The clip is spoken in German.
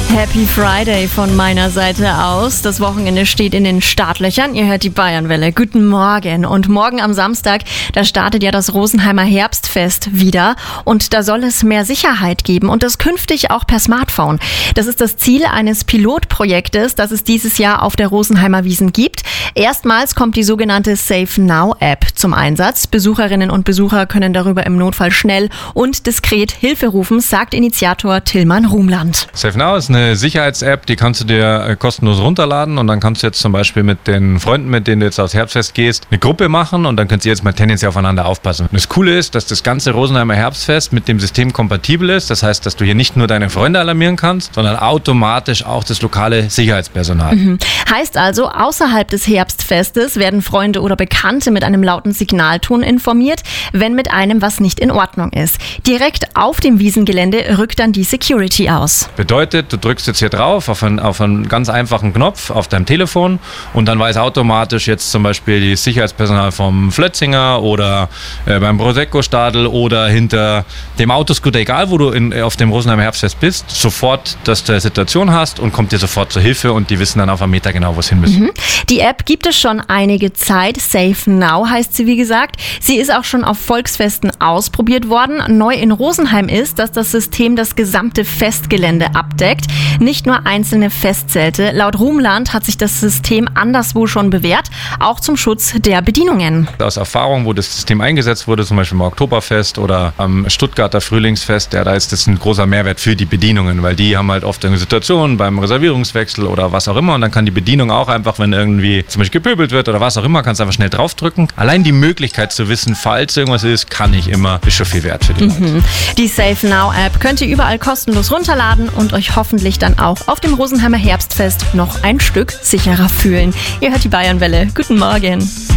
Happy Friday von meiner Seite aus. Das Wochenende steht in den Startlöchern. Ihr hört die Bayernwelle. Guten Morgen. Und morgen am Samstag, da startet ja das Rosenheimer Herbstfest wieder. Und da soll es mehr Sicherheit geben und das künftig auch per Smartphone. Das ist das Ziel eines Pilotprojektes, das es dieses Jahr auf der Rosenheimer Wiesn gibt. Erstmals kommt die sogenannte Safe Now App zum Einsatz. Besucherinnen und Besucher können darüber im Notfall schnell und diskret Hilfe rufen, sagt Initiator Tillmann Rumland. Safe Now ist eine Sicherheits-App, die kannst du dir kostenlos runterladen und dann kannst du jetzt zum Beispiel mit den Freunden, mit denen du jetzt aufs Herbstfest gehst, eine Gruppe machen und dann könnt ihr jetzt mal tendenziell aufeinander aufpassen. Und das Coole ist, dass das ganze Rosenheimer Herbstfest mit dem System kompatibel ist. Das heißt, dass du hier nicht nur deine Freunde alarmieren kannst, sondern automatisch auch das lokale Sicherheitspersonal. Heißt also, außerhalb des Herbstfestes werden Freunde oder Bekannte mit einem lauten Signalton informiert, wenn mit einem was nicht in Ordnung ist. Direkt auf dem Wiesengelände rückt dann die Security aus. Bedeutet, du drückst jetzt hier drauf auf einen ganz einfachen Knopf auf deinem Telefon und dann weiß automatisch jetzt zum Beispiel das Sicherheitspersonal vom Flötzinger oder beim Prosecco-Stadel oder hinter dem Autoscooter, egal wo du auf dem Rosenheimer Herbstfest bist, sofort, dass du eine Situation hast und kommt dir sofort zur Hilfe und die wissen dann auf einen Meter genau, wo es hin müssen. Die App gibt es schon einige Zeit. Safe Now heißt sie, wie gesagt. Sie ist auch schon auf Volksfesten ausprobiert worden. Neu in Rosenheim ist, dass das System das gesamte Festgelände abdeckt, nicht nur einzelne Festzelte. Laut Rumland hat sich das System anderswo schon bewährt, auch zum Schutz der Bedienungen. Aus Erfahrung, wo das System eingesetzt wurde, zum Beispiel am Oktoberfest oder am Stuttgarter Frühlingsfest, da ist das ein großer Mehrwert für die Bedienungen, weil die haben halt oft eine Situation beim Reservierungswechsel oder was auch immer und dann kann die Bedienung auch einfach, wenn irgendwie zum Beispiel gepöbelt wird oder was auch immer, kannst du einfach schnell draufdrücken. Allein die Möglichkeit zu wissen, falls irgendwas ist, kann ich immer, ist schon viel wert für die Leute. Die Safe Now App könnt ihr überall kostenlos runterladen und euch hoffentlich dann auch auf dem Rosenheimer Herbstfest noch ein Stück sicherer fühlen. Ihr hört die Bayernwelle. Guten Morgen.